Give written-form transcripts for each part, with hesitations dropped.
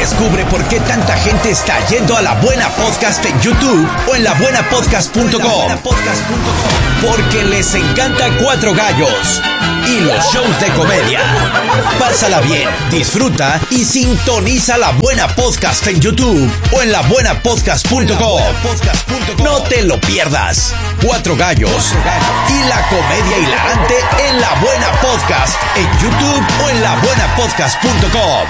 Descubre por qué tanta gente está yendo a La Buena Podcast en YouTube o en labuenapodcast.com. Porque les encanta Cuatro Gallos y los shows de comedia. Pásala bien, disfruta y sintoniza La Buena Podcast en YouTube o en labuenapodcast.com. No te lo pierdas. Cuatro Gallos y la comedia hilarante en La Buena Podcast en YouTube o en labuenapodcast.com.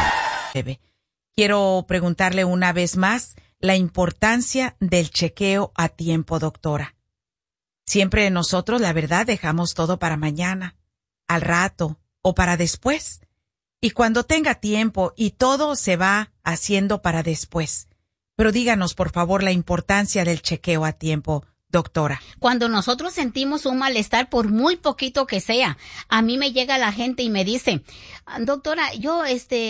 Quiero preguntarle una vez más la importancia del chequeo a tiempo, doctora. Siempre nosotros, la verdad, dejamos todo para mañana, al rato o para después. Y cuando tenga tiempo y todo se va haciendo para después. Pero díganos, por favor, la importancia del chequeo a tiempo, doctora. Cuando nosotros sentimos un malestar, por muy poquito que sea, a mí me llega la gente y me dice, doctora, yo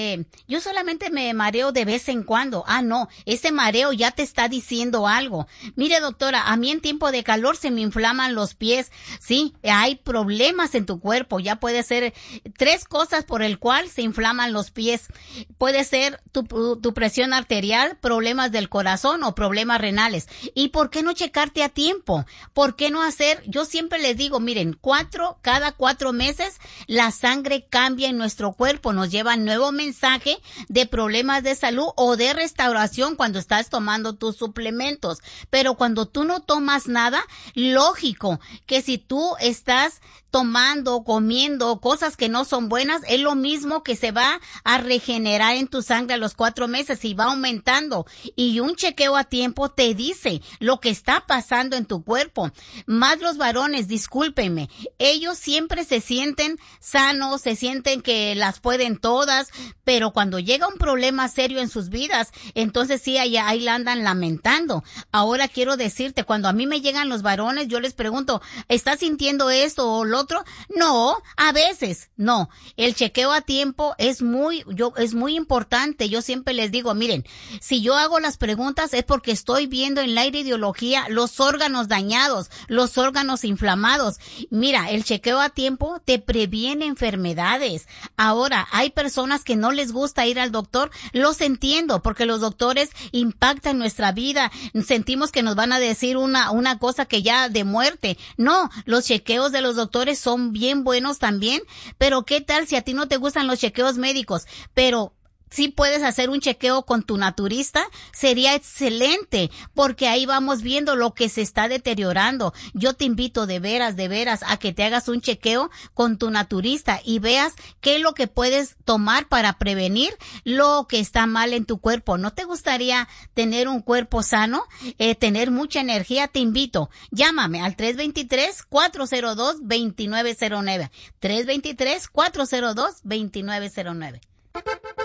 solamente me mareo de vez en cuando. No, ese mareo ya te está diciendo algo. Mire, doctora, a mí en tiempo de calor se me inflaman los pies. Sí, hay problemas en tu cuerpo. Ya puede ser 3 cosas por el cual se inflaman los pies. Puede ser tu presión arterial, problemas del corazón o problemas renales. ¿Y por qué no checarte a tiempo? ¿Por qué no hacer? Yo siempre les digo, miren, cada 4 meses la sangre cambia en nuestro cuerpo, nos lleva nuevo mensaje de problemas de salud o de restauración cuando estás tomando tus suplementos. Pero cuando tú no tomas nada, lógico que si tú estás tomando, comiendo cosas que no son buenas, es lo mismo que se va a regenerar en tu sangre a los 4 meses y va aumentando. Y un chequeo a tiempo te dice lo que está pasando en tu cuerpo. Más los varones, discúlpenme, ellos siempre se sienten sanos, se sienten que las pueden todas, pero cuando llega un problema serio en sus vidas, entonces sí, ahí la andan lamentando. Ahora quiero decirte, cuando a mí me llegan los varones, yo les pregunto, ¿estás sintiendo esto o lo otro? No, a veces no. El chequeo a tiempo es muy importante. Yo siempre les digo, miren, si yo hago las preguntas es porque estoy viendo en la ideología los órganos dañados, los órganos inflamados. Mira, el chequeo a tiempo te previene enfermedades. Ahora, hay personas que no les gusta ir al doctor, los entiendo, porque los doctores impactan nuestra vida. Sentimos que nos van a decir una cosa que ya de muerte. No, los chequeos de los doctores son bien buenos también, pero ¿qué tal si a ti no te gustan los chequeos médicos? Pero si puedes hacer un chequeo con tu naturista, sería excelente, porque ahí vamos viendo lo que se está deteriorando. Yo te invito de veras, a que te hagas un chequeo con tu naturista y veas qué es lo que puedes tomar para prevenir lo que está mal en tu cuerpo. ¿No te gustaría tener un cuerpo sano, tener mucha energía? Te invito, llámame al 323-402-2909. 323-402-2909.